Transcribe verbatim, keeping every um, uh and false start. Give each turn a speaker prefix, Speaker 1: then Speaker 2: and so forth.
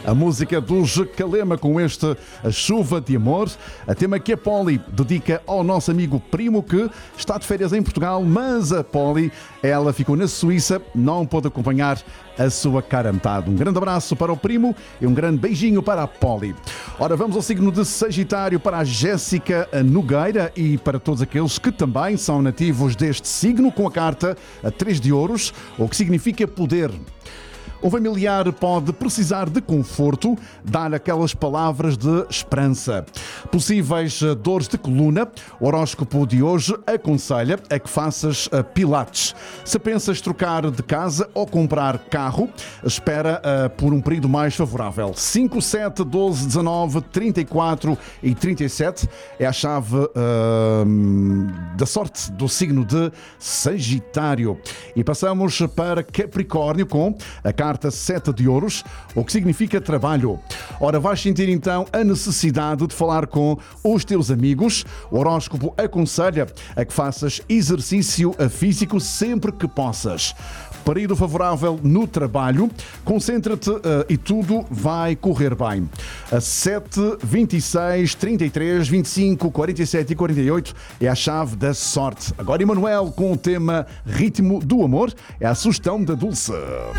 Speaker 1: A música dos Calema com este A Chuva de Amor, a tema que a Polly dedica ao nosso amigo primo que está de férias em Portugal, mas a Polly, ela ficou na Suíça, não pôde acompanhar a sua cara metade. Um grande abraço para o primo e um grande beijinho para a Polly. Ora, vamos ao signo de Sagitário, para a Jéssica Nogueira e para todos aqueles que também são nativos deste signo, com a carta a três de ouros, o que significa poder. Um familiar pode precisar de conforto, dar aquelas palavras de esperança. Possíveis dores de coluna, o horóscopo de hoje aconselha a que faças pilates. Se pensas trocar de casa ou comprar carro, espera uh, por um período mais favorável. cinco, sete, doze, dezanove, trinta e quatro e trinta e sete é a chave uh, da sorte do signo de Sagitário. E passamos para Capricórnio com a carta Carta sete de ouros, o que significa trabalho. Ora, vais sentir então a necessidade de falar com os teus amigos. O horóscopo aconselha a que faças exercício físico sempre que possas. Período favorável no trabalho, concentra-te uh, e tudo vai correr bem. A sete, vinte e seis, trinta e três, vinte e cinco, quarenta e sete e quarenta e oito é a chave da sorte. Agora Emanuel com o tema Ritmo do Amor, é a sugestão da Dulce.